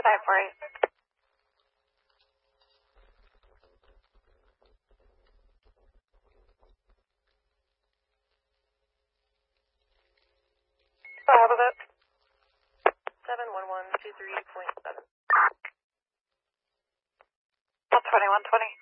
Good night for you. Hold of it. 71123.7. 2120.